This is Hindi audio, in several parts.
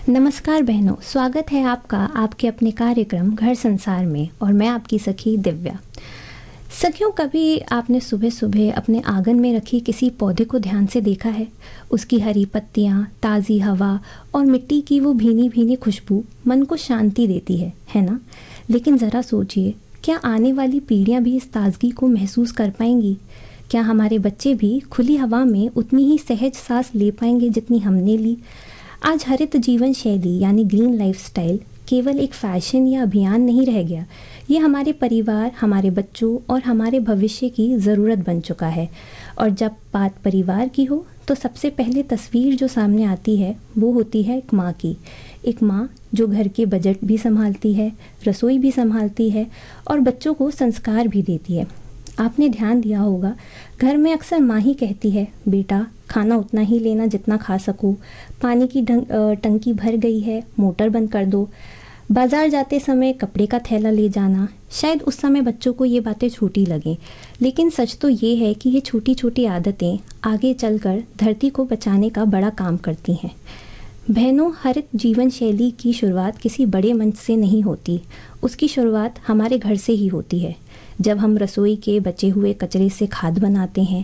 नमस्कार बहनों, स्वागत है आपका आपके अपने कार्यक्रम घर संसार में और मैं आपकी सखी दिव्या। सखियों, कभी आपने सुबह सुबह अपने आंगन में रखी किसी पौधे को ध्यान से देखा है? उसकी हरी पत्तियाँ, ताज़ी हवा और मिट्टी की वो भीनी भीनी खुशबू मन को शांति देती है ना? लेकिन ज़रा सोचिए, क्या आने वाली पीढ़ियाँ भी इस ताजगी को महसूस कर पाएंगी? क्या हमारे बच्चे भी खुली हवा में उतनी ही सहज सांस ले पाएंगे जितनी हमने ली? आज हरित जीवन शैली यानी ग्रीन लाइफस्टाइल केवल एक फैशन या अभियान नहीं रह गया। ये हमारे परिवार, हमारे बच्चों और हमारे भविष्य की ज़रूरत बन चुका है। और जब बात परिवार की हो तो सबसे पहले तस्वीर जो सामने आती है वो होती है एक माँ की। एक माँ जो घर के बजट भी संभालती है, रसोई भी संभालती है और बच्चों को संस्कार भी देती है। आपने ध्यान दिया होगा, घर में अक्सर माँ ही कहती है, बेटा खाना उतना ही लेना जितना खा सको, पानी की टंकी भर गई है, मोटर बंद कर दो, बाजार जाते समय कपड़े का थैला ले जाना। शायद उस समय बच्चों को ये बातें छोटी लगें, लेकिन सच तो ये है कि ये छोटी छोटी आदतें आगे चलकर धरती को बचाने का बड़ा काम करती हैं। बहनों, हरित जीवन शैली की शुरुआत किसी बड़े मंच से नहीं होती, उसकी शुरुआत हमारे घर से ही होती है। जब हम रसोई के बचे हुए कचरे से खाद बनाते हैं,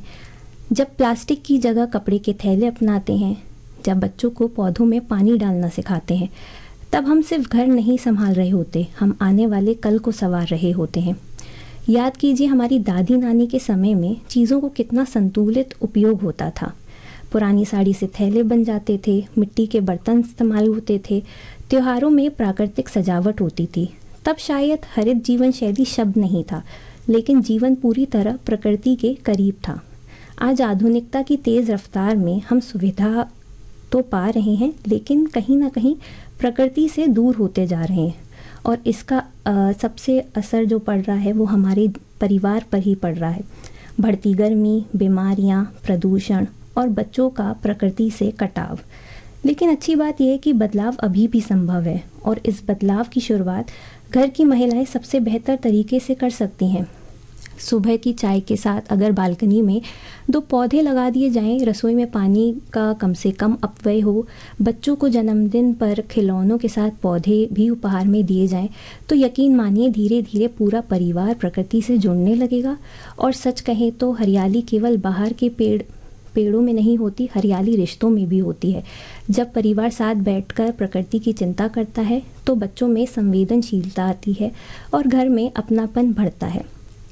जब प्लास्टिक की जगह कपड़े के थैले अपनाते हैं, जब बच्चों को पौधों में पानी डालना सिखाते हैं, तब हम सिर्फ घर नहीं संभाल रहे होते, हम आने वाले कल को संवार रहे होते हैं। याद कीजिए, हमारी दादी नानी के समय में चीज़ों को कितना संतुलित उपयोग होता था। पुरानी साड़ी से थैले बन जाते थे, मिट्टी के बर्तन इस्तेमाल होते थे, त्योहारों में प्राकृतिक सजावट होती थी। तब शायद हरित जीवन शैली शब्द नहीं था, लेकिन जीवन पूरी तरह प्रकृति के करीब था। आज आधुनिकता की तेज़ रफ्तार में हम सुविधा तो पा रहे हैं, लेकिन कहीं ना कहीं प्रकृति से दूर होते जा रहे हैं। और इसका सबसे असर जो पड़ रहा है वो हमारे परिवार पर ही पड़ रहा है। बढ़ती गर्मी, बीमारियां, प्रदूषण और बच्चों का प्रकृति से कटाव। लेकिन अच्छी बात यह है कि बदलाव अभी भी संभव है और इस बदलाव की शुरुआत घर की महिलाएं सबसे बेहतर तरीके से कर सकती हैं। सुबह की चाय के साथ अगर बालकनी में 2 पौधे लगा दिए जाएं, रसोई में पानी का कम से कम अपव्यय हो, बच्चों को जन्मदिन पर खिलौनों के साथ पौधे भी उपहार में दिए जाएं, तो यकीन मानिए धीरे धीरे पूरा परिवार प्रकृति से जुड़ने लगेगा। और सच कहें तो हरियाली केवल बाहर के पेड़ों में नहीं होती, हरियाली रिश्तों में भी होती है। जब परिवार साथ बैठकर प्रकृति की चिंता करता है तो बच्चों में संवेदनशीलता आती है और घर में अपनापन बढ़ता है।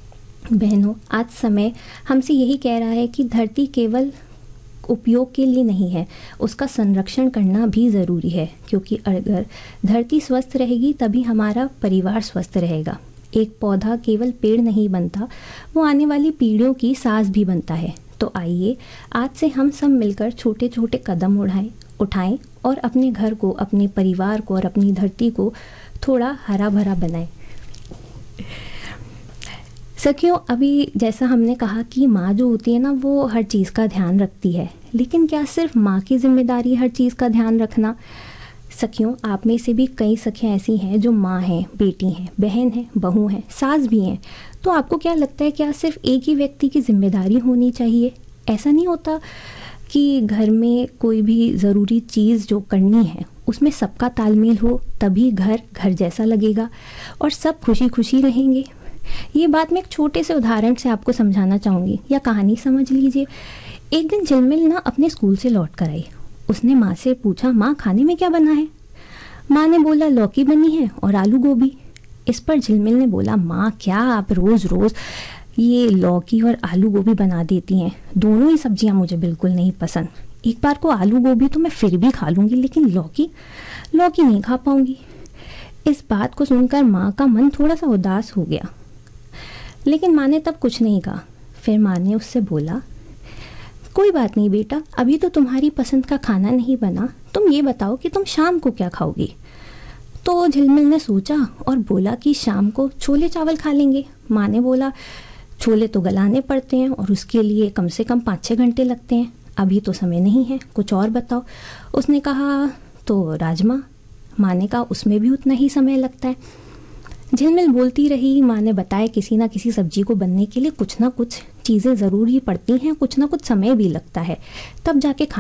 बहनों, आज समय हमसे यही कह रहा है कि धरती केवल उपयोग के लिए नहीं है, उसका संरक्षण करना भी ज़रूरी है, क्योंकि अगर धरती स्वस्थ रहेगी तभी हमारा परिवार स्वस्थ रहेगा। एक पौधा केवल पेड़ नहीं बनता, वो आने वाली पीढ़ियों की सांस भी बनता है। तो आइए आज से हम सब मिलकर छोटे छोटे कदम उठाएं और अपने घर को, अपने परिवार को और अपनी धरती को थोड़ा हरा भरा बनाएं। सखियों, अभी जैसा हमने कहा कि माँ जो होती है ना, वो हर चीज़ का ध्यान रखती है, लेकिन क्या सिर्फ माँ की जिम्मेदारी हर चीज़ का ध्यान रखना? सखियों, आप में से भी कई सखियाँ ऐसी हैं जो माँ हैं, बेटी हैं, बहन हैं, बहू हैं, सास भी हैं। तो आपको क्या लगता है, क्या सिर्फ एक ही व्यक्ति की जिम्मेदारी होनी चाहिए? ऐसा नहीं होता कि घर में कोई भी ज़रूरी चीज़ जो करनी है उसमें सबका तालमेल हो, तभी घर घर जैसा लगेगा और सब खुशी खुशी रहेंगे। ये बात मैं एक छोटे से उदाहरण से आपको समझाना चाहूँगी, या कहानी समझ लीजिए। एक दिन झिलमिल ना अपने स्कूल से लौट कर आई। उसने माँ से पूछा, माँ खाने में क्या बना है? माँ ने बोला, लौकी बनी है और आलू गोभी। इस पर झिलमिल ने बोला, माँ क्या आप रोज़ रोज़ ये लौकी और आलू गोभी बना देती हैं? दोनों ही सब्जियाँ मुझे बिल्कुल नहीं पसंद। एक बार को आलू गोभी तो मैं फिर भी खा लूँगी, लेकिन लौकी नहीं खा पाऊँगी। इस बात को सुनकर माँ का मन थोड़ा सा उदास हो गया, लेकिन माँ ने तब कुछ नहीं कहा। फिर माँ ने उससे बोला, कोई बात नहीं बेटा, अभी तो तुम्हारी पसंद का खाना नहीं बना, तुम ये बताओ कि तुम शाम को क्या खाओगी? तो झिलमिल ने सोचा और बोला कि शाम को छोले चावल खा लेंगे। माँ ने बोला, छोले तो गलाने पड़ते हैं और उसके लिए कम से कम 5-6 घंटे लगते हैं, अभी तो समय नहीं है, कुछ और बताओ। उसने कहा, तो राजमा। माँ ने कहा, उसमें भी उतना ही समय लगता है। झिलमिल बोलती रही। माँ ने बताया, किसी ना किसी सब्जी को बनने के लिए कुछ ना कुछ चीज़ें ज़रूरी पड़ती हैं, कुछ ना कुछ समय भी लगता है, तब जाके